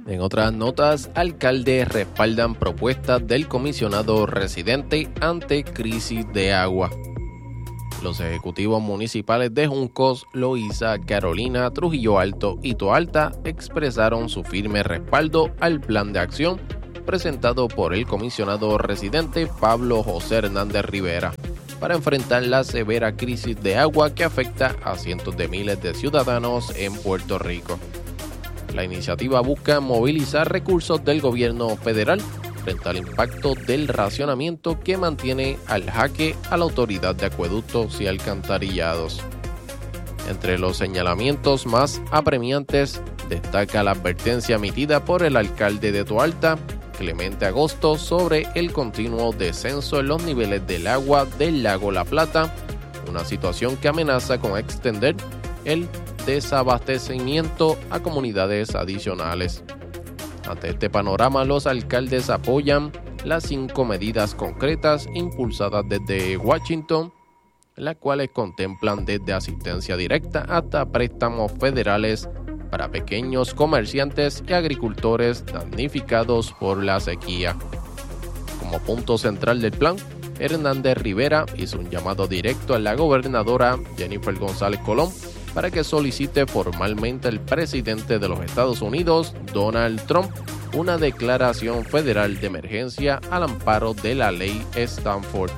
En otras notas, alcaldes respaldan propuestas del comisionado residente ante crisis de agua. Los ejecutivos municipales de Juncos, Loíza, Carolina, Trujillo Alto y Toalta expresaron su firme respaldo al plan de acción presentado por el comisionado residente Pablo José Hernández Rivera para enfrentar la severa crisis de agua que afecta a cientos de miles de ciudadanos en Puerto Rico. La iniciativa busca movilizar recursos del gobierno federal frente al impacto del racionamiento que mantiene al jaque a la Autoridad de Acueductos y Alcantarillados. Entre los señalamientos más apremiantes destaca la advertencia emitida por el alcalde de Toalta, Clemente Agosto, sobre el continuo descenso en los niveles del agua del lago La Plata, una situación que amenaza con extender el desabastecimiento a comunidades adicionales. Ante este panorama, los alcaldes apoyan las 5 medidas concretas impulsadas desde Washington, las cuales contemplan desde asistencia directa hasta préstamos federales para pequeños comerciantes y agricultores damnificados por la sequía. Como punto central del plan, Hernández Rivera hizo un llamado directo a la gobernadora Jennifer González Colón para que solicite formalmente al presidente de los Estados Unidos, Donald Trump, una declaración federal de emergencia al amparo de la ley Stanford.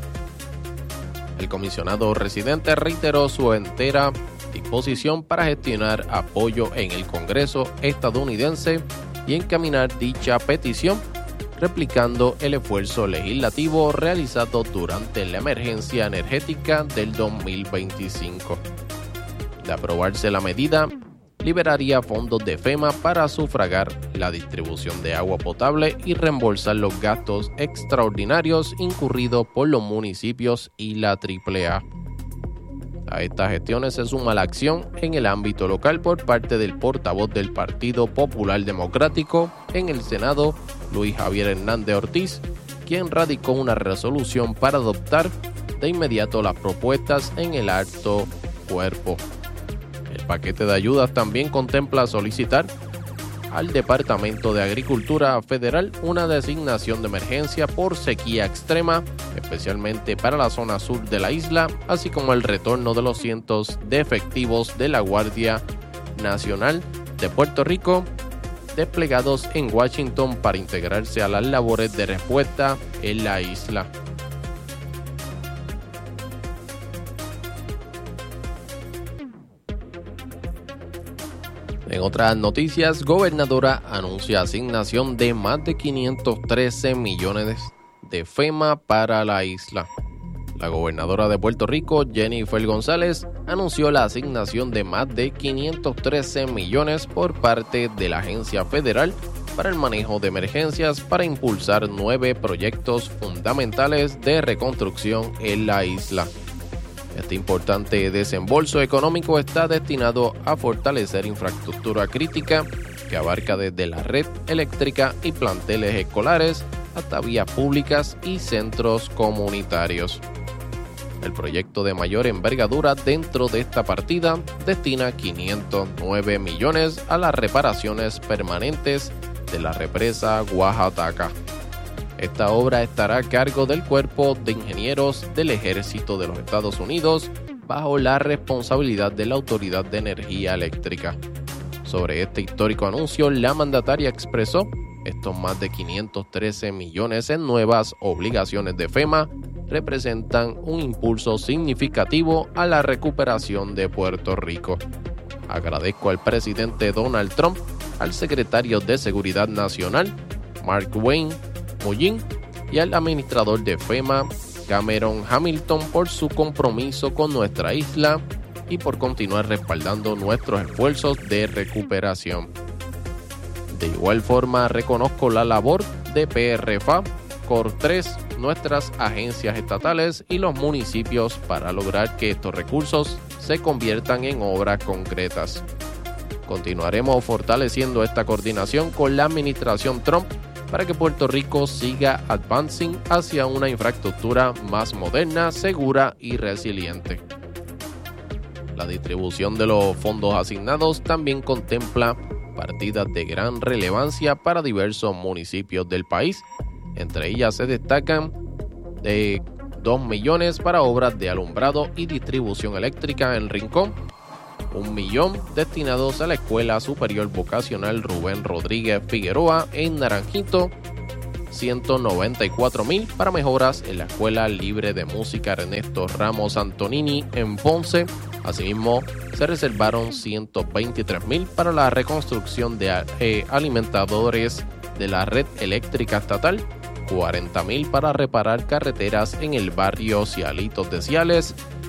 El comisionado residente reiteró su entera disposición para gestionar apoyo en el Congreso estadounidense y encaminar dicha petición, replicando el esfuerzo legislativo realizado durante la emergencia energética del 2025. De aprobarse la medida, liberaría fondos de FEMA para sufragar la distribución de agua potable y reembolsar los gastos extraordinarios incurridos por los municipios y la AAA. A estas gestiones se suma la acción en el ámbito local por parte del portavoz del Partido Popular Democrático en el Senado, Luis Javier Hernández Ortiz, quien radicó una resolución para adoptar de inmediato las propuestas en el alto cuerpo. El paquete de ayudas también contempla solicitar al Departamento de Agricultura Federal una designación de emergencia por sequía extrema, especialmente para la zona sur de la isla, así como el retorno de los cientos de efectivos de la Guardia Nacional de Puerto Rico desplegados en Washington para integrarse a las labores de respuesta en la isla. En otras noticias, gobernadora anuncia asignación de más de 513 millones de FEMA para la isla. La gobernadora de Puerto Rico, Jennifer González, anunció la asignación de más de 513 millones por parte de la Agencia Federal para el Manejo de Emergencias para impulsar 9 proyectos fundamentales de reconstrucción en la isla. Este importante desembolso económico está destinado a fortalecer infraestructura crítica que abarca desde la red eléctrica y planteles escolares hasta vías públicas y centros comunitarios. El proyecto de mayor envergadura dentro de esta partida destina 509 millones a las reparaciones permanentes de la represa Oaxaca. Esta obra estará a cargo del Cuerpo de Ingenieros del Ejército de los Estados Unidos bajo la responsabilidad de la Autoridad de Energía Eléctrica. Sobre este histórico anuncio, la mandataria expresó: estos más de 513 millones en nuevas obligaciones de FEMA representan un impulso significativo a la recuperación de Puerto Rico. Agradezco al presidente Donald Trump, al secretario de Seguridad Nacional, Mark Wayne Mullin, y al administrador de FEMA, Cameron Hamilton, por su compromiso con nuestra isla y por continuar respaldando nuestros esfuerzos de recuperación. De igual forma, reconozco la labor de PRFA, COR3, nuestras agencias estatales y los municipios para lograr que estos recursos se conviertan en obras concretas. Continuaremos fortaleciendo esta coordinación con la administración Trump para que Puerto Rico siga advancing hacia una infraestructura más moderna, segura y resiliente. La distribución de los fondos asignados también contempla partidas de gran relevancia para diversos municipios del país. Entre ellas se destacan 2 millones para obras de alumbrado y distribución eléctrica en Rincón, 1 millón destinados a la Escuela Superior Vocacional Rubén Rodríguez Figueroa en Naranjito, 194,000 para mejoras en la Escuela Libre de Música Ernesto Ramos Antonini en Ponce. Asimismo, se reservaron 123,000 para la reconstrucción de alimentadores de la red eléctrica estatal, 40,000 para reparar carreteras en el barrio Cialitos de Ciales,